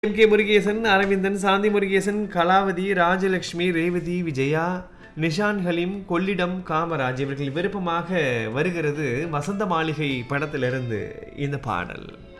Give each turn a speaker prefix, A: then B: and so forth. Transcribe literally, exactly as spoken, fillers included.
A: M K Murugesan, Aravindan, சாந்தி முருகேசன், கலாவதி, ராஜலட்சுமி, ரேவதி, விஜயா, நிஷான் ஹலீம், கொள்ளிடம் காமராஜ் இவர்கள் விருப்பமாக வருகிறது வசந்த மாளிகை படத்திலிருந்து இந்த பாடல்.